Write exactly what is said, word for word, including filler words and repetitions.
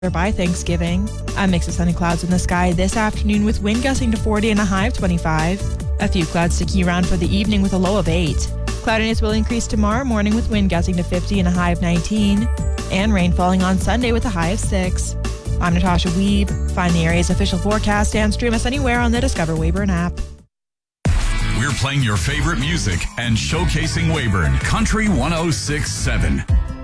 by Thanksgiving. A mix of sun and clouds in the sky this afternoon with wind gusting to forty and a high of twenty-five. A few clouds sticking around for the evening with a low of eight. Cloudiness will increase tomorrow morning with wind gusting to fifty and a high of nineteen. And rain falling on Sunday with a high of six. I'm Natasha Weeb. Find the area's official forecast and stream us anywhere on the Discover Weyburn app. We're playing your favorite music and showcasing Weyburn Country one oh six point seven.